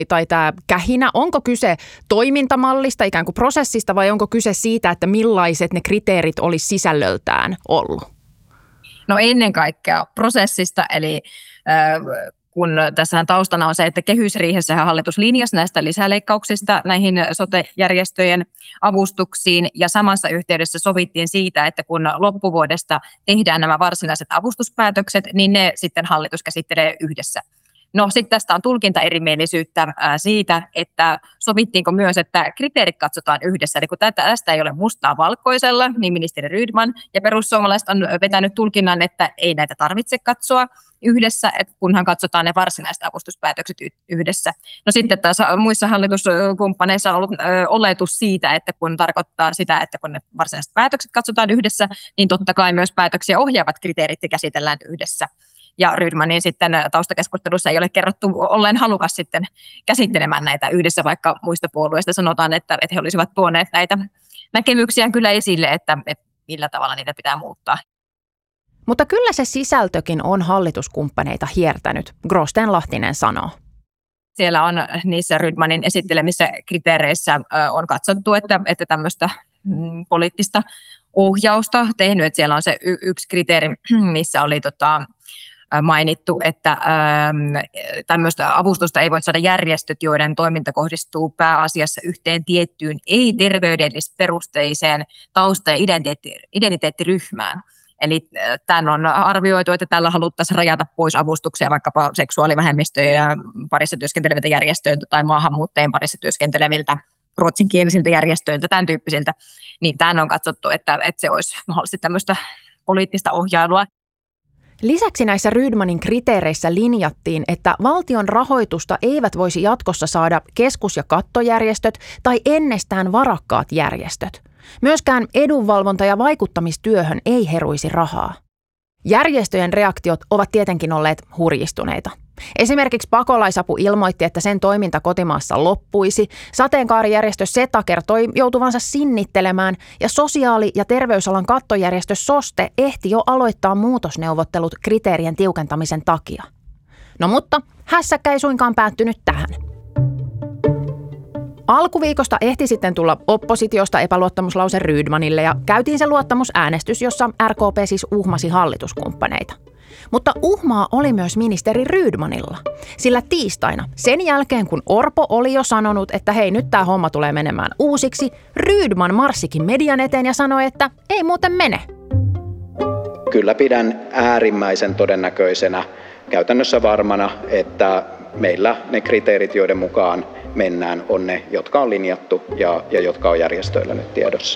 tai tämä kähinä, onko kyse toimintamallista, ikään kuin prosessista, vai onko kyse siitä, että millaiset ne kriteerit olisi sisällöltään ollut? No ennen kaikkea prosessista, eli kun tässähän taustana on se, että kehysriihessä hallitus linjasi näistä lisäleikkauksista näihin sote-järjestöjen avustuksiin, ja samassa yhteydessä sovittiin siitä, että kun loppuvuodesta tehdään nämä varsinaiset avustuspäätökset, niin ne sitten hallitus käsittelee yhdessä. No sitten tästä on tulkintaerimielisyyttä siitä, että sovittiinko myös, että kriteerit katsotaan yhdessä. Eli kun tästä ei ole mustaa valkoisella, niin ministeri Rydman ja perussuomalaiset on vetänyt tulkinnan, että ei näitä tarvitse katsoa yhdessä, että kunhan katsotaan ne varsinaiset avustuspäätökset yhdessä. No sitten taas muissa hallituskumppaneissa on ollut oletus siitä, että kun tarkoittaa sitä, että kun ne varsinaiset päätökset katsotaan yhdessä, niin totta kai myös päätöksiä ohjaavat kriteerit käsitellään yhdessä. Ja Rydmanin sitten taustakeskustelussa ei ole kerrottu olleen halukas sitten käsittelemään näitä yhdessä, vaikka muista puolueista sanotaan, että he olisivat tuoneet näitä näkemyksiä kyllä esille, että millä tavalla niitä pitää muuttaa. Mutta kyllä se sisältökin on hallituskumppaneita hiertänyt, Grosteen-Lahtinen sanoo. Siellä on niissä Rydmanin esittelemissä kriteereissä on katsottu, että tämmöistä poliittista ohjausta tehnyt, että siellä on se yksi kriteeri, missä oli mainittu, että tämmöistä avustusta ei voi saada järjestöt, joiden toiminta kohdistuu pääasiassa yhteen tiettyyn ei-terveydellisperusteiseen tausta- ja identiteettiryhmään. Eli tämän on arvioitu, että tällä haluttaisiin rajata pois avustuksia vaikkapa seksuaalivähemmistöjä parissa työskenteleviltä järjestöiltä tai maahanmuuttajien parissa työskenteleviltä ruotsinkielisiltä järjestöiltä, tämän tyyppisiltä. Niin tämän on katsottu, että se olisi mahdollisesti tämmöistä poliittista ohjailua. Lisäksi näissä Rydmanin kriteereissä linjattiin, että valtion rahoitusta eivät voisi jatkossa saada keskus- ja kattojärjestöt tai ennestään varakkaat järjestöt. Myöskään edunvalvonta- ja vaikuttamistyöhön ei heruisi rahaa. Järjestöjen reaktiot ovat tietenkin olleet hurjistuneita. Esimerkiksi Pakolaisapu ilmoitti, että sen toiminta kotimaassa loppuisi. Sateenkaarijärjestö SETA kertoi joutuvansa sinnittelemään ja sosiaali- ja terveysalan kattojärjestö SOSTE ehti jo aloittaa muutosneuvottelut kriteerien tiukentamisen takia. No mutta hässäkkä ei suinkaan päättynyt tähän. Alkuviikosta ehti sitten tulla oppositiosta epäluottamuslause Rydmanille ja käytiin se luottamusäänestys, jossa RKP siis uhmasi hallituskumppaneita. Mutta uhmaa oli myös ministeri Rydmanilla, sillä tiistaina, sen jälkeen kun Orpo oli jo sanonut, että hei nyt tämä homma tulee menemään uusiksi, Rydman marssikin median eteen ja sanoi, että ei muuten mene. Kyllä pidän äärimmäisen todennäköisenä, käytännössä varmana, että meillä ne kriteerit, joiden mukaan mennään, on ne, jotka on linjattu ja jotka on järjestöillä nyt tiedossa.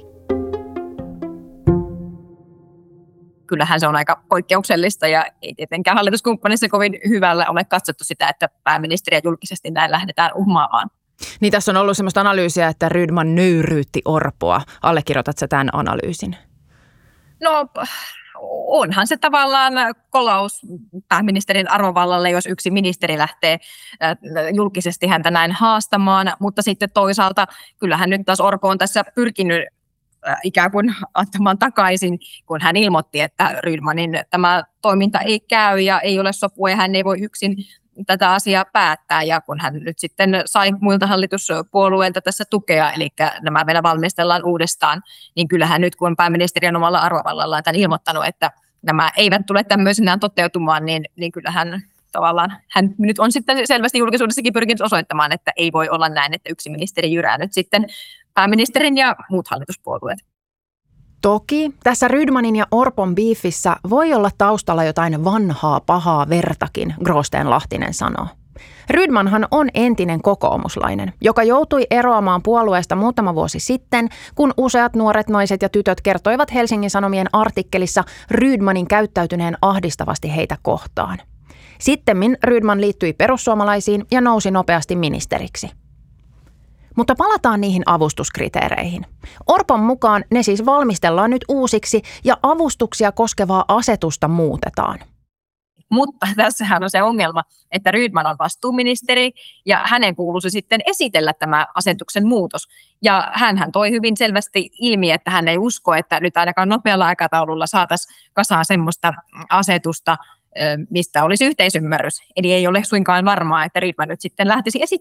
Kyllähän se on aika poikkeuksellista ja ei tietenkään hallituskumppanissa kovin hyvällä ole katsottu sitä, että pääministeriä julkisesti näin lähdetään uhmaamaan. Niin tässä on ollut sellaista analyysiä, että Rydman nöyryytti Orpoa. Allekirjoitatko sä tämän analyysin? No onhan se tavallaan kolaus pääministerin arvovallalle, jos yksi ministeri lähtee julkisesti häntä näin haastamaan, mutta sitten toisaalta kyllähän nyt taas Orpo on tässä pyrkinyt ikään kuin ottamaan takaisin, kun hän ilmoitti, että Rydmanin tämä toiminta ei käy ja ei ole sopua ja hän ei voi yksin tätä asiaa päättää. Ja kun hän nyt sitten sai muilta hallituspuolueilta tässä tukea, eli nämä vielä valmistellaan uudestaan, niin kyllähän nyt kun pääministeri on omalla arvovallallaan tämän ilmoittanut, että nämä eivät tule tämmöisenään toteutumaan, niin kyllähän tavallaan hän nyt on sitten selvästi julkisuudessakin pyrkinyt osoittamaan, että ei voi olla näin, että yksi ministeri jyrää nyt sitten pääministerin ja muut hallituspuolueet. Toki tässä Rydmanin ja Orpon biifissä voi olla taustalla jotain vanhaa pahaa vertakin, Grosteen-Lahtinen sanoo. Rydmanhan on entinen kokoomuslainen, joka joutui eroamaan puolueesta muutama vuosi sitten, kun useat nuoret naiset ja tytöt kertoivat Helsingin Sanomien artikkelissa Rydmanin käyttäytyneen ahdistavasti heitä kohtaan. Sittemmin Rydman liittyi perussuomalaisiin ja nousi nopeasti ministeriksi. Mutta palataan niihin avustuskriteereihin. Orpon mukaan ne siis valmistellaan nyt uusiksi ja avustuksia koskevaa asetusta muutetaan. Mutta tässähän on se ongelma, että Rydman on vastuuministeri ja hänen kuuluisi sitten esitellä tämä asetuksen muutos. Ja hänhän toi hyvin selvästi ilmi, että hän ei usko, että nyt ainakaan nopealla aikataululla saataisiin kasaan semmoista asetusta, mistä olisi yhteisymmärrys. Eli ei ole suinkaan varmaa, että Rydman nyt sitten lähtisi esittämään